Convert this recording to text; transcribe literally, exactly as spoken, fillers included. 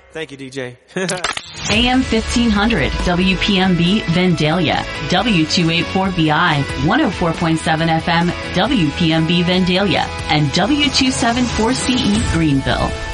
Thank you, D J. A M fifteen hundred, W P M B, Vandalia, W two eighty-four B I, one oh four point seven F M, W P M B, Vandalia, and W two seventy-four C E, Greenville.